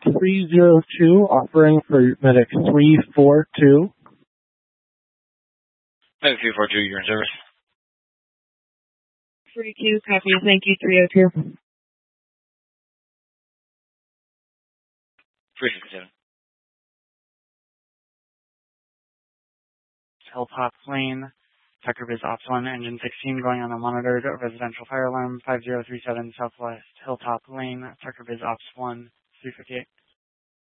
302, offering for medic 342. Medic 342, you're in service. 42, copy. Thank you, 302. 367. Hilltop Lane, Tucker Biz Ops 1, Engine 16 going on a monitored residential fire alarm, 5037 Southwest Hilltop Lane, Tucker Biz Ops 1, 358.